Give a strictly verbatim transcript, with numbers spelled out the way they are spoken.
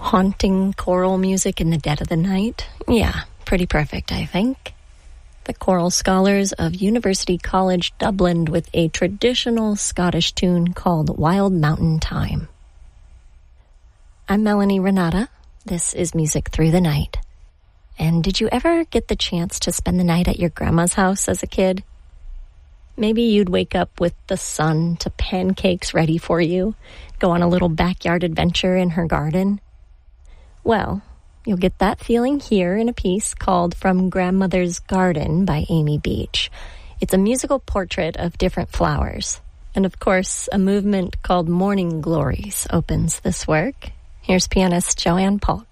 Haunting choral music in the dead of the night? Yeah, pretty perfect, I think. The choral scholars of University College Dublin with a traditional Scottish tune called Wild Mountain Thyme. I'm Melanie Renata. This is Music Through the Night. And did you ever get the chance to spend the night at your grandma's house as a kid? Maybe you'd wake up with the sun to pancakes ready for you, go on a little backyard adventure in her garden. Well, you'll get that feeling here in a piece called From Grandmother's Garden by Amy Beach. It's a musical portrait of different flowers. And of course, a movement called Morning Glories opens this work. Here's pianist Joanne Polk.